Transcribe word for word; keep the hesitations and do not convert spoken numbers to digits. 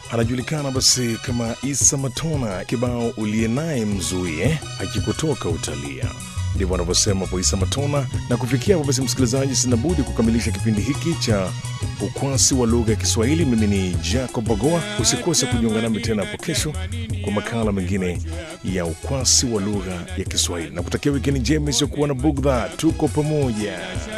anajulikana basi kama Isa Matona, kibao uliye naye mzuie akikutoka utalia. Ndivyo anavyosema po Isa Matona. Na kufikia hapo basi, msikilizaji, sina budi kukamilisha kipindi hiki cha Ukwasi wa Lugha ya Kiswahili. Mimi ni Jacob Bagoa. Usikose kujiunga nami tena hapo kesho kwa makala mengine ya Ukwasi wa Lugha ya Kiswahili, na kutakia wikendi njema isiyokuwa na bugdha. Tuko pamoja.